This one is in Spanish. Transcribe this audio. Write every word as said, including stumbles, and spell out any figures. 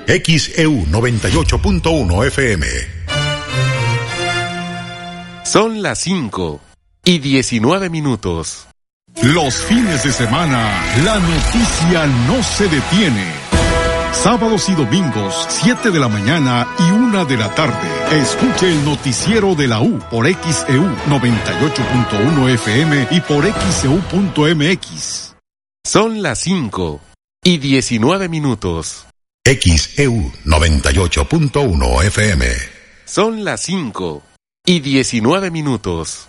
X E U noventa y ocho punto uno F M. Son las cinco y diecinueve minutos. Los fines de semana, la noticia no se detiene. Sábados y domingos, siete de la mañana y una de la tarde. Escuche el noticiero de la U por X E U noventa y ocho punto uno F M y por X E U punto M X. Son las cinco y diecinueve minutos. X E U noventa y ocho punto uno F M. Son las cinco y diecinueve minutos.